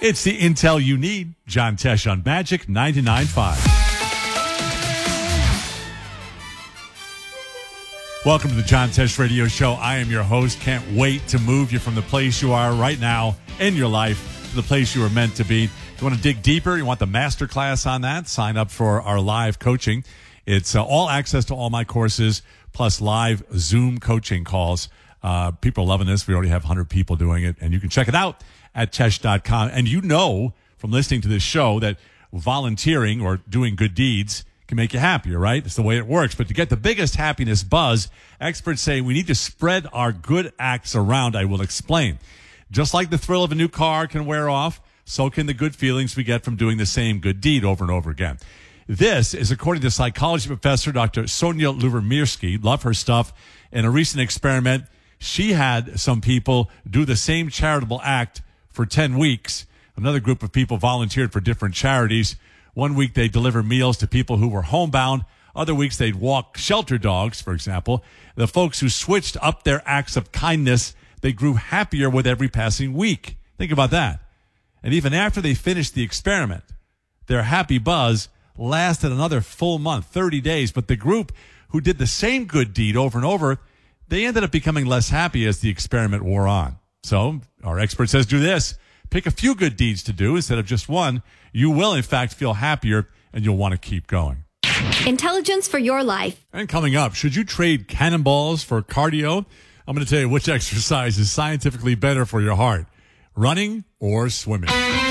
It's the intel you need. John Tesh on Magic 99.5. Welcome to the John Tesh Radio Show. I am your host. Can't wait to move you from the place you are right now in your life to the place you are meant to be. If you want to dig deeper, you want the master class on that, sign up for our live coaching. It's all access to all my courses, plus live Zoom coaching calls. People are loving this. We already have 100 people doing it, and you can check it out at Tesh.com. And you know from listening to this show that volunteering or doing good deeds can make you happier, right? It's the way it works. But to get the biggest happiness buzz, experts say we need to spread our good acts around. I will explain. Just like the thrill of a new car can wear off, so can the good feelings we get from doing the same good deed over and over again. This is according to psychology professor Dr. Sonia Lubomirsky. Love her stuff. In a recent experiment, she had some people do the same charitable act for 10 weeks. Another group of people volunteered for different charities. One week they'd deliver meals to people who were homebound. Other weeks they'd walk shelter dogs, for example. The folks who switched up their acts of kindness, they grew happier with every passing week. Think about that. And even after they finished the experiment, their happy buzz lasted another full month, 30 days. But the group who did the same good deed over and over, they ended up becoming less happy as the experiment wore on. So our expert says do this. Pick a few good deeds to do instead of just one. You will, in fact, feel happier, and you'll want to keep going. Intelligence for your life. And coming up, should you trade cannonballs for cardio? I'm going to tell you which exercise is scientifically better for your heart, running or swimming.